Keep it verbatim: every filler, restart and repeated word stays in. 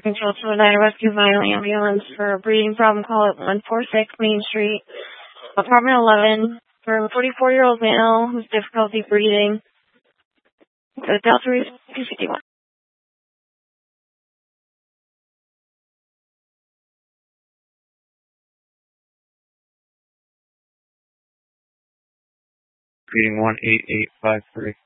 Control to a nine rescue violent ambulance for a breathing problem. Call at one forty-six Main Street, apartment eleven, for a forty-four-year-old male who's difficulty breathing. The Delta Reese two fifty-one. Reading one eight eight five three.